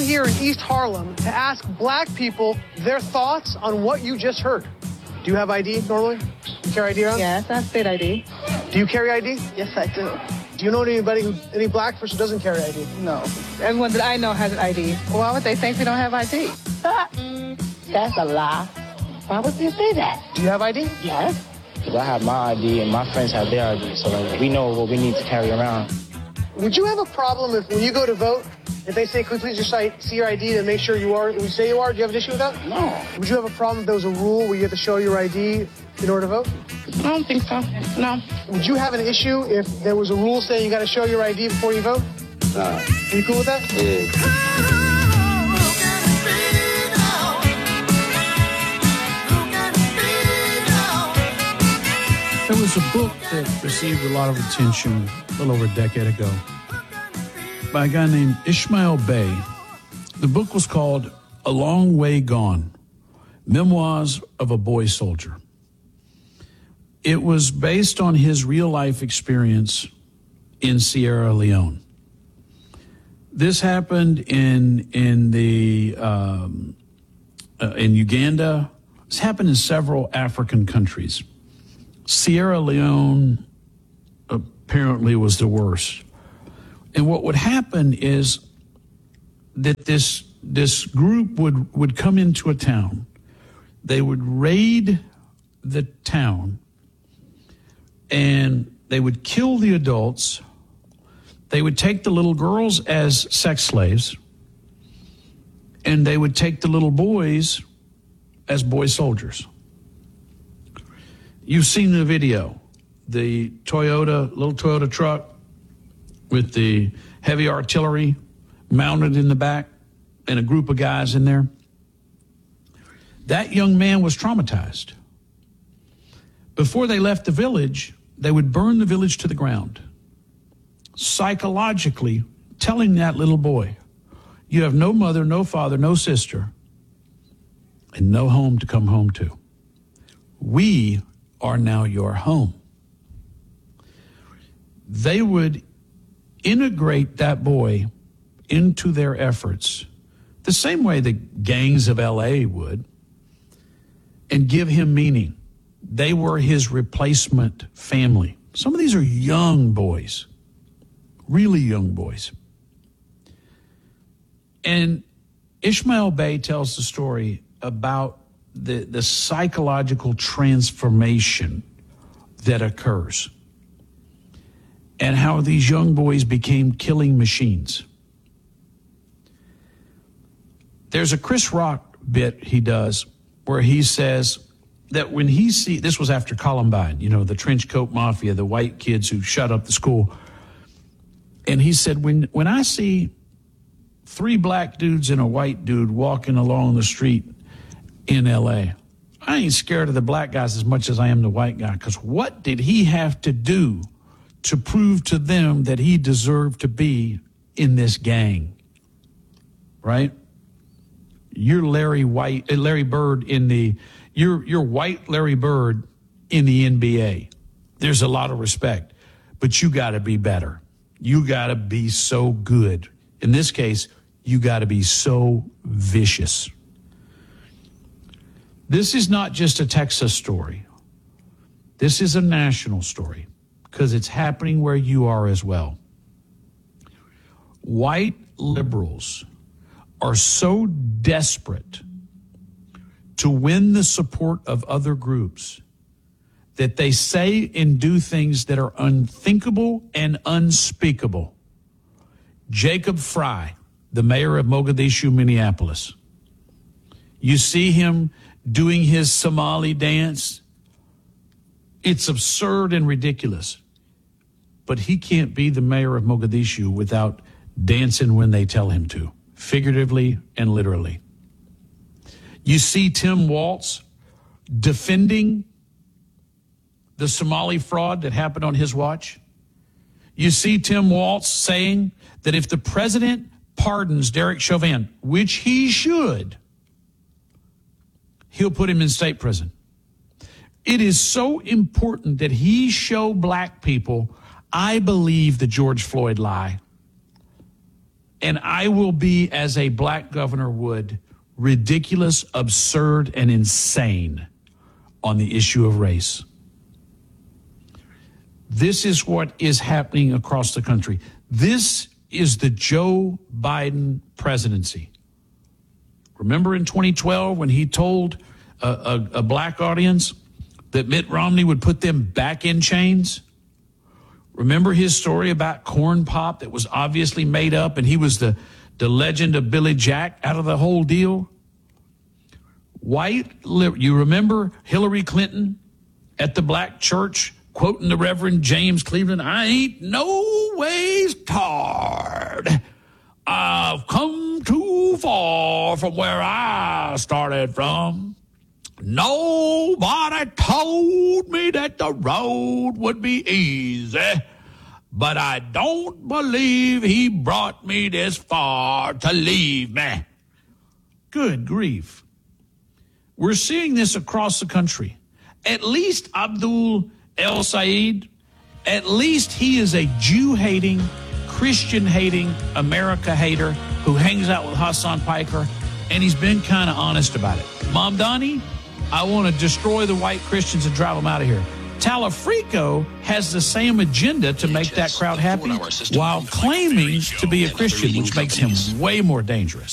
here in East Harlem to ask black people their thoughts on what you just heard. Do you have ID normally? You carry ID around? Yes, I have state ID. Do you carry ID? Yes, I do. Do you know any black person who doesn't carry ID? No. Everyone that I know has an ID. Why would they think we don't have ID? That's a lie. Why would they say that? Do you have ID? Yes. Because I have my ID and my friends have their ID, so like, we know what we need to carry around. Would you have a problem if when you go to vote, if they say, could we please just see your ID to make sure you are who you say you are? Do you have an issue with that? No. Would you have a problem if there was a rule where you have to show your ID in order to vote? I don't think so. No. Would you have an issue if there was a rule saying you got to show your ID before you vote? Nah. Are you cool with that? Yeah. There was a book that received a lot of attention a little over a decade ago by a guy named Ishmael Bey. The book was called A Long Way Gone, Memoirs of a Boy Soldier. It was based on his real-life experience in Sierra Leone. This happened in Uganda. It's happened in several African countries. Sierra Leone apparently was the worst. And what would happen is that this group would come into a town. They would raid the town, and they would kill the adults. They would take the little girls as sex slaves, and they would take the little boys as boy soldiers. You've seen the video, the little Toyota truck with the heavy artillery mounted in the back and a group of guys in there. That young man was traumatized. Before they left the village, they would burn the village to the ground, psychologically telling that little boy, you have no mother, no father, no sister, and no home to come home to. We are now your home. They would integrate that boy into their efforts the same way the gangs of LA would, and give him meaning. They were his replacement family. Some of these are young boys, really young boys. And Ishmael Bey tells the story about the psychological transformation that occurs and how these young boys became killing machines. There's a Chris Rock bit he does where he says that when this was after Columbine, the trench coat mafia, the white kids who shut up the school. And he said, when I see 3 black dudes and a white dude walking along the street in LA, I ain't scared of the black guys as much as I am the white guy, because what did he have to do to prove to them that he deserved to be in this gang? Right? You're Larry Bird you're white Larry Bird in the NBA. There's a lot of respect, but you got to be better. You got to be so good. In this case, you got to be so vicious. This is not just a Texas story. This is a national story because it's happening where you are as well. White liberals are so desperate to win the support of other groups that they say and do things that are unthinkable and unspeakable. Jacob Fry, the mayor of Mogadishu, Minneapolis. You see him doing his Somali dance. It's absurd and ridiculous. But he can't be the mayor of Mogadishu without dancing when they tell him to, figuratively and literally. You see Tim Walz defending the Somali fraud that happened on his watch. You see Tim Walz saying that if the president pardons Derek Chauvin, which he should, he'll put him in state prison. It is so important that he show black people, I believe the George Floyd lie. And I will be, as a black governor would, ridiculous, absurd, and insane on the issue of race. This is what is happening across the country. This is the Joe Biden presidency. Remember in 2012 when he told a black audience that Mitt Romney would put them back in chains? Remember his story about corn pop that was obviously made up, and he was the legend of Billy Jack out of the whole deal? You remember Hillary Clinton at the black church quoting the Reverend James Cleveland, "I ain't no ways tired. I've come too far from where I started from. Nobody told me that the road would be easy, but I don't believe he brought me this far to leave me." Good grief. We're seeing this across the country. At least Abdul El Sayed, at least he is a Jew-hating, Christian-hating, America-hater who hangs out with Hassan Piker, and he's been kind of honest about it. Mamdani, I want to destroy the white Christians and drive them out of here. Talafrico has the same agenda to make that crowd happy while claiming to be a Christian, which makes him way more dangerous.